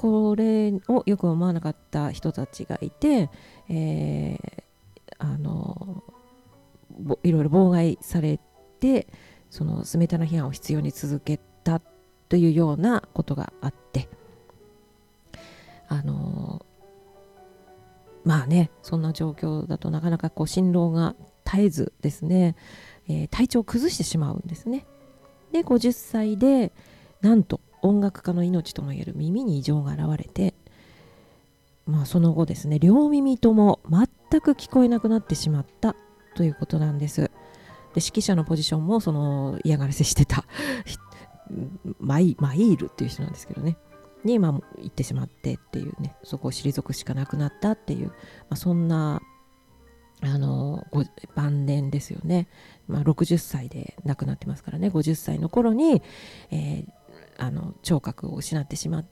これをよく思わなかった人たちがいて、いろいろ妨害されて、そのスメタナ批判を必要に続けたというようなことがあって、まあね、そんな状況だとなかなかこう心労が絶えずですね、体調を崩してしまうんですね。で50歳でなんと音楽家の命ともいえる耳に異常が現れて、その後ですね、両耳とも全く聞こえなくなってしまったということなんです。で指揮者のポジションもその嫌がらせしてたマイールっていう人なんですけどねに行ってしまってっていうね、そこを退くしかなくなったっていう、そんな晩年ですよね。60歳で亡くなってますからね。50歳の頃に、聴覚を失ってしまって、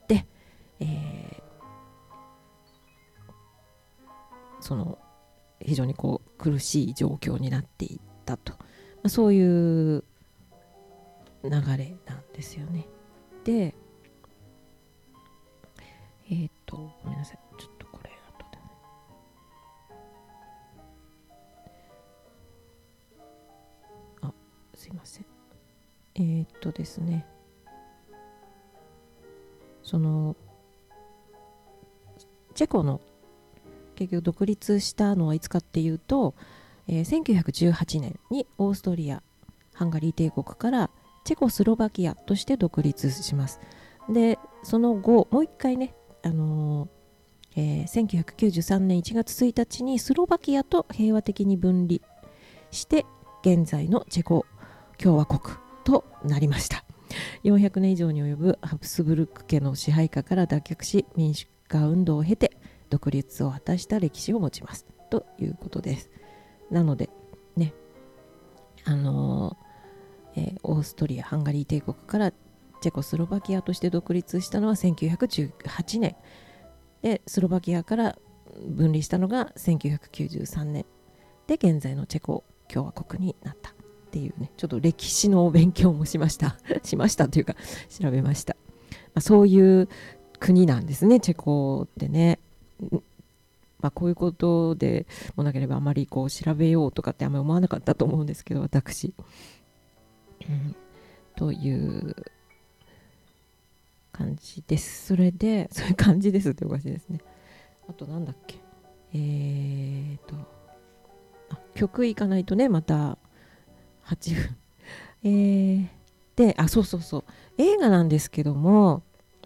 その非常にこう苦しい状況になっていったと、そういう流れなんですよね。でごめんなさい、ちょっとこれ後だね。すいません。ですね、そのチェコの結局独立したのはいつかっていうと、1918年にオーストリア・ハンガリー帝国からチェコスロバキアとして独立します。でその後もう一回ね、1993年1月1日にスロバキアと平和的に分離して現在のチェコ共和国となりました。400年以上に及ぶハプスブルク家の支配下から脱却し、民主化運動を経て独立を果たした歴史を持ちますということです。なのでね、オーストリア・ハンガリー帝国からチェコスロバキアとして独立したのは1918年で、スロバキアから分離したのが1993年で現在のチェコ共和国になったっていうね、ちょっと歴史の勉強もしましたしましたというか調べました。そういう国なんですね、チェコってね。こういうことでもなければあまりこう調べようとかってあんまり思わなかったと思うんですけど、私、という感じです。そういう感じですっておかしいですね。あとなんだっけ、曲いかないとね、また8分で、そうそうそう、映画なんですけども、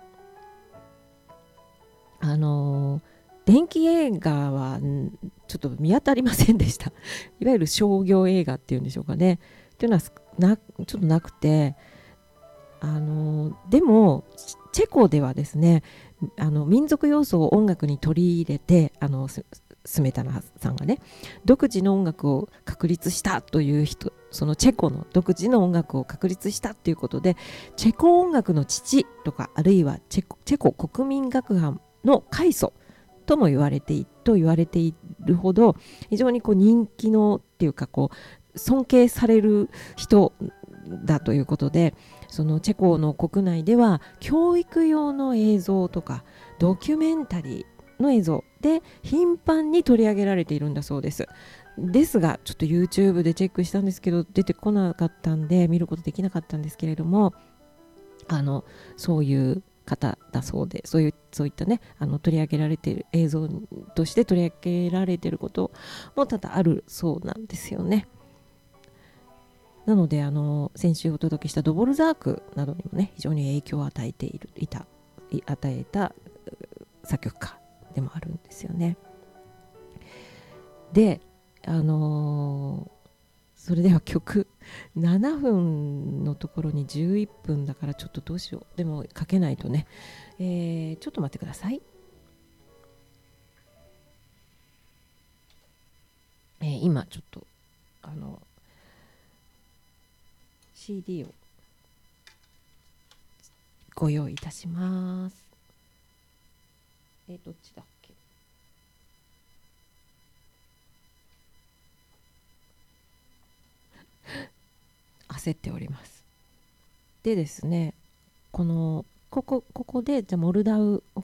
電気映画はちょっと見当たりませんでした。いわゆる商業映画っていうんでしょうかね。っていうのはちょっとなくて、でもチェコではですね、民族要素を音楽に取り入れて、スメタナさんがね、独自の音楽を確立したという人、そのチェコの独自の音楽を確立したということで、チェコ音楽の父とか、あるいはチェコ国民楽団の開祖とも言われているほど、非常にこう人気のっていうか、こう尊敬される人だということで、そのチェコの国内では教育用の映像とかドキュメンタリーの映像で頻繁に取り上げられているんだそうです。ですが、ちょっと YouTube でチェックしたんですけど出てこなかったんで見ることできなかったんですけれども、そういう方だそうで、そういったね、取り上げられている映像として取り上げられていることも多々あるそうなんですよね。なので先週お届けしたドボルザークなどにもね、非常に影響を与えた作曲家でもあるんですよね。でそれでは曲7分のところに11分だから、ちょっとどうしよう。でもかけないとね、ちょっと待ってください。今ちょっとCD をご用意いたします。どっちだっけ。焦っております。でですね、ここでじゃあモルダウ